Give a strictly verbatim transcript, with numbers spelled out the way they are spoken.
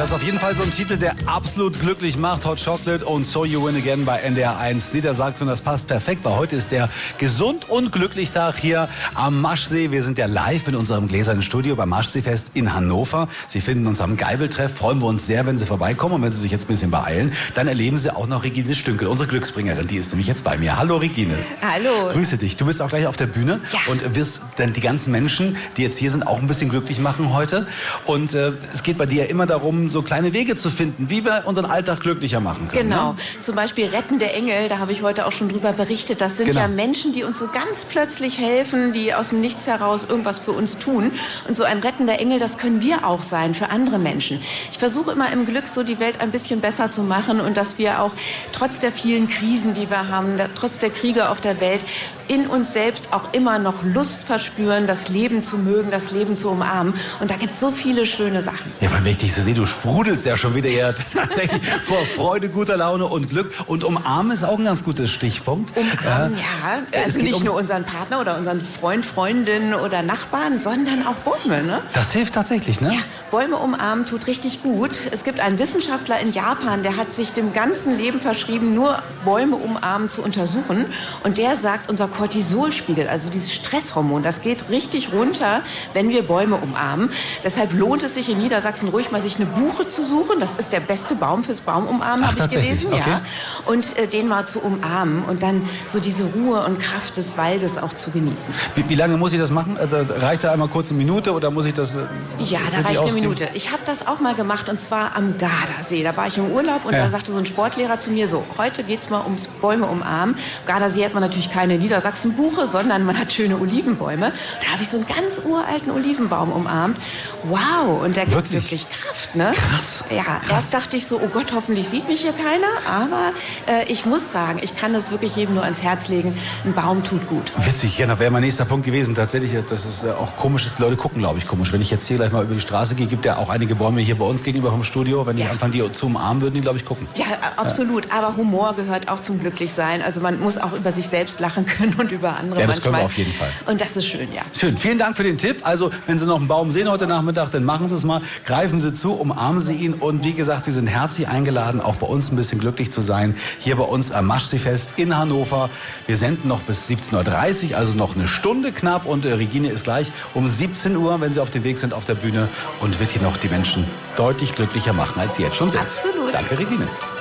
das ist auf jeden Fall so ein Titel, der absolut glücklich macht. Hot Chocolate und So You Win Again bei N D R eins Niedersachsen. Und das passt perfekt, weil heute ist der Gesund- und Glücklich-Tag hier am Maschsee. Wir sind ja live mit unserem gläsernen Studio beim Maschseefest in Hannover. Sie finden uns am Geibeltreff. Freuen wir uns sehr, wenn Sie vorbeikommen. Und wenn Sie sich jetzt ein bisschen beeilen, dann erleben Sie auch noch Regine Stünkel, unsere Glücksbringerin. Die ist nämlich jetzt bei mir. Hallo Regine. Hallo. Grüße dich. Du bist auch gleich auf der Bühne. Ja. Und wirst dann die ganzen Menschen, die jetzt hier sind, auch ein bisschen glücklich machen heute. Und äh, es geht bei dir immer darum, so kleine Wege zu finden, wie wir unseren Alltag glücklicher machen können. Genau. Ne? Zum Beispiel rettende Engel, da habe ich heute auch schon drüber berichtet. Das sind Genau. ja Menschen, die uns so ganz plötzlich helfen, die aus dem Nichts heraus irgendwas für uns tun. Und so ein rettender Engel, das können wir auch sein für andere Menschen. Ich versuche immer im Glück so die Welt ein bisschen besser zu machen und dass wir auch trotz der vielen Krisen, die wir haben, trotz der Kriege auf der Welt, in uns selbst auch immer noch Lust verspüren, das Leben zu mögen, das Leben zu umarmen. Und da gibt es so viele schöne Sachen. Ja, weil wenn ich dich so sehe, du sprudelst ja schon wieder eher tatsächlich vor Freude, guter Laune und Glück. Und umarmen ist auch ein ganz gutes Stichpunkt. Umarmen, ja. Es Also geht nicht um- nur unseren Partner oder unseren Freund, Freundin oder Nachbarn, sondern auch Bäume, ne? Das hilft tatsächlich, ne? Ja, Bäume umarmen tut richtig gut. Es gibt einen Wissenschaftler in Japan, der hat sich dem ganzen Leben verschrieben, nur Bäume umarmen zu untersuchen. Und der sagt, unser Cortisolspiegel, also dieses Stresshormon, das geht richtig runter, wenn wir Bäume umarmen. Deshalb lohnt es sich in Niedersachsen ruhig mal sich eine Buche zu suchen. Das ist der beste Baum fürs Baumumarmen, Ach, habe ich tatsächlich? gelesen. Okay. Ja. Und äh, den mal zu umarmen und dann so diese Ruhe und Kraft des Waldes auch zu genießen. Wie, wie lange muss ich das machen? Also, reicht da einmal kurz eine Minute oder muss ich das äh, Ja, da wirklich reicht eine ausgeben? Minute. Ich habe das auch mal gemacht und zwar am Gardasee. Da war ich im Urlaub und Ja. da sagte so ein Sportlehrer zu mir so, heute geht's mal ums Bäume umarmen. Gardasee hat man natürlich keine Niedersachsen-Buche, sondern man hat schöne Olivenbäume. Da habe ich so einen ganz uralten Olivenbaum umarmt. Wow, und der gibt Wirklich? wirklich Kraft, ne? Krass. Ja, Krass. erst dachte ich so, oh Gott, hoffentlich sieht mich hier keiner. Aber äh, ich muss sagen, ich kann das wirklich jedem nur ans Herz legen. Ein Baum tut gut. Witzig, genau, wäre mein nächster Punkt gewesen. Tatsächlich, das ist äh, auch komisch, dass die Leute gucken, glaube ich, komisch. Wenn ich jetzt hier gleich mal über die Straße gehe, gibt ja auch einige Bäume hier bei uns gegenüber vom Studio. Wenn ich Ja. anfange, die zu umarmen, würden die, glaube ich, gucken. Ja, absolut. Aber Humor gehört auch zum Glücklichsein. Also man muss auch über sich selbst lachen können und über andere Ja, das manchmal. können wir auf jeden Fall. Und das ist schön, ja. Schön, vielen Dank für den Tipp. Also, wenn Sie noch einen Baum sehen heute Nachmittag, dann machen Sie es mal. Greifen Sie zu, umarmen Sie ihn. Und wie gesagt, Sie sind herzlich eingeladen, auch bei uns ein bisschen glücklich zu sein. Hier bei uns am Maschseefest in Hannover. Wir senden noch bis siebzehn Uhr dreißig, also noch eine Stunde knapp. Und äh, Regine ist gleich um siebzehn Uhr, wenn Sie auf dem Weg sind, auf der Bühne. Und wird hier noch die Menschen deutlich glücklicher machen, als Sie jetzt schon sind. Absolut. Danke, Regine.